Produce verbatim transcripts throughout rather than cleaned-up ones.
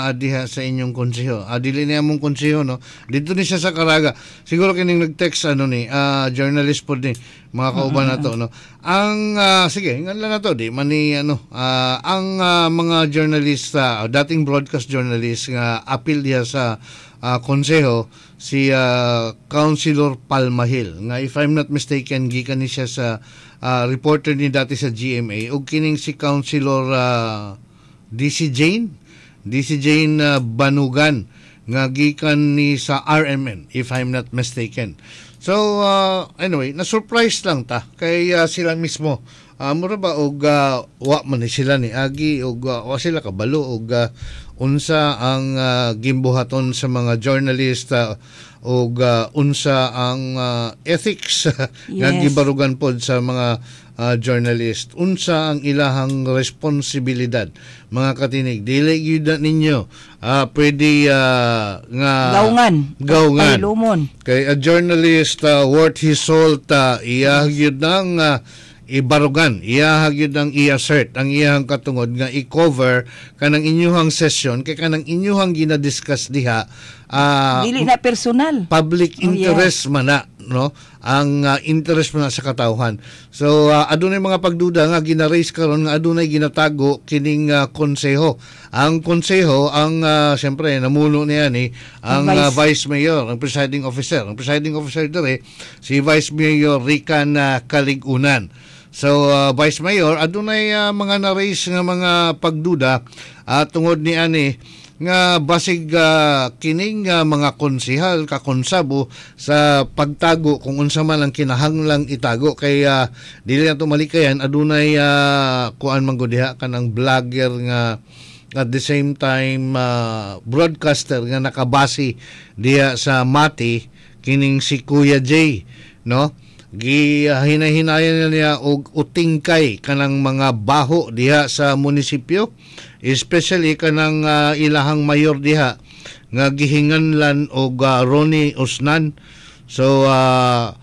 uh, diha sa inyong konseho. Uh, dili niya mong konseho, no? Dito ni siya sa Caraga. Siguro kining nag-text ano ni, uh, journalist po ni mga kauban na to, no? Ang uh, sige, ngan lang na to, di man ni ano, uh, ang uh, mga journalista, uh, dating broadcast journalist nga appeal diha sa uh, konseho si uh, Councilor Palmahil nga if I'm not mistaken gikan ni siya sa uh, reporter ni dati sa G M A ug kining si Councilor uh, D C Jane D C Jane uh, Banugan nga gikan ni sa R M N if I'm not mistaken. So uh, anyway, na-surprise lang ta kay uh, sila mismo. Uh, mura ba og uh, wa man ni sila ni agi og uh, wa sila kabalo og uh, unsa ang uh, gimbuhaton sa mga journalista og uh, unsa ang uh, ethics nga Yes. gibarugan pod sa mga uh, journalist, unsa ang ilahang responsibilidad mga katinig, dili gyud na ninyo uh, pwede uh, nga Gaungan. gaungan Pailumon. kay a journalist uh, worth his salt uh, iya gyud nang uh, ibarugan, iya gyud ang i-assert ang iyang katungod nga i-cover kanang inyuhang session kay kanang inyuhang ginadiscuss diha uh, Dili na personal. public Oh, interest man na, no, ang uh, interest man na sa katawhan. So uh, adunay mga pagduda nga gina-raise karon nga adunay ginatago kining uh, konseho. Ang konseho ang uh, syempre namuno niya ni ang uh, vice mayor, ang presiding officer. Ang presiding officer dire si Vice Mayor Rican uh, Kaligunan. So uh, Vice Mayor adunay uh, mga na-raise nga mga pagduda uh, tungod ni ani nga basig uh, kining uh, mga konsehal kakonsabo sa pagtago kung unsa man ang kinahanglang itago kay uh, dili na tumalikayan adunay uh, kuan man gud diha kanang vlogger nga at the same time uh, broadcaster nga nakabase diha sa Mati kining si Kuya J, no, gi uh, hinahinayan niya og utingkay kanang mga baho diha sa munisipyo, especially kanang uh, ilahang mayor diha nga gihinganlan og uh, Ronnie Osnan. So uh,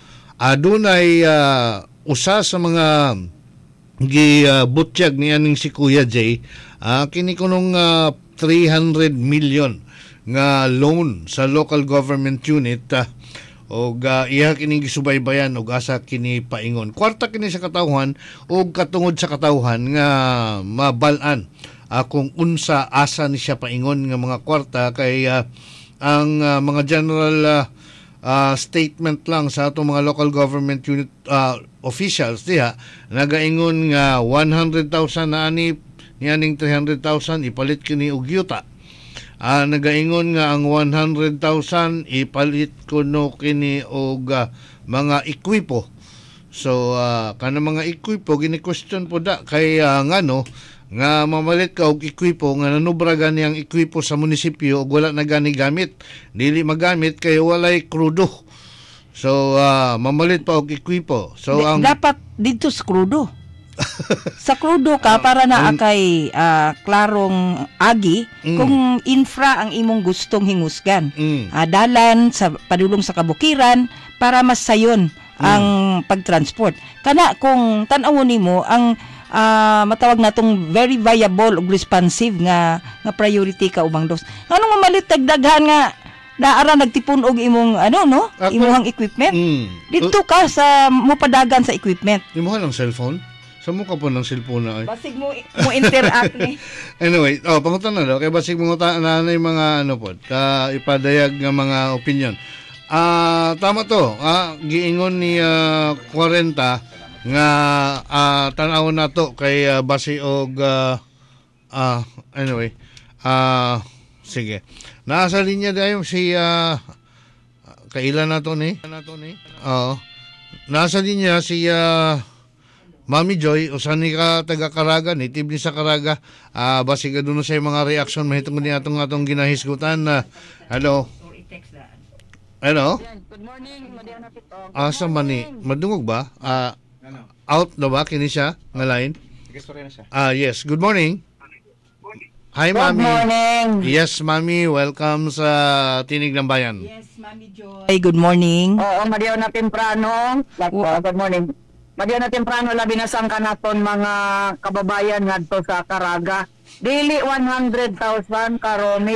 adunay uh, usa sa mga gibutyag uh, niya ning si Kuya J, uh, kini kunong uh, three hundred million nga loan sa local government unit uh, og uh, iya kini gisubaybayan og asa kini paingon. Kwarta kini sa katawhan og katungod sa katawhan nga mabalan uh, kung unsa asa ni siya paingon nga mga kwarta kay uh, ang uh, mga general uh, uh, statement lang sa atong mga local government unit uh, officials diha nagaingon nga one hundred thousand na ani nianing three hundred thousand ipalit kini og yuta. Uh, nagaingon nga ang one hundred thousand ipalit kuno kini og uh, mga ekwipo. So uh, kana mga ekwipo gini-question po da kay uh, ngano nga mamalit ka og ekwipo nga nanubra gani ang ekwipo sa munisipyo og wala na gani gamit, dili magamit kay walay krudo. So uh, mamalit pa og ekwipo. So Di- ang dapat dito sa krudo. Sa krudo ka para na kay uh, klarong agi Mm. kung infra ang imong gustong hingusgan. mm, Uh, dalan sa padulong sa kabukiran para mas sayon ang pagtransport. Kana kung tan-awon nimo ang ah, matawag natong very viable ug responsive nga nga priority ka ubang dos. Anong mamalit tagdaghan nga naara nagtipon og imong ano no, Ako- imong equipment. mm. Dito ka sa mupadagan sa equipment. Imuha ng cellphone? Sa mukha po ng cellphone na ay. Basig mo mo interact ni. Anyway, oh, pangutan na daw. Kaya basig mga ta- na na yung mga ano po, uh, ipadayag ng mga opinion. Ah, tama to. Ah, giingon ni uh, forty nga uh, tan-aw na to kay uh, basi og uh, ah, anyway. Ah, sige. Nasa linya dayon si uh, kailan na to ni? Oo. Nasa linya si uh, Mami Joy, usan ni ka taga Caraga, native ni sa Caraga. Ah, basi ka doon sa mga reaction mahitungod ni atong atong ginahisgutan na hello. Hello? Good morning, Madiana Pitong. Asa man ni? Madungog ba? Ah, out na ba kini siya nga line? Ah, yes. Good morning. Hi, Good Mami. morning. Yes, Mami. Welcome sa Tinig ng Bayan. Yes, Mami Joy. Hey, good morning. Oo, Madiana Temprano. Wa- Good morning. Madiana Temprano, labi na sang kanaton mga kababayan ngadto sa Caraga. Dili one hundred thousand karon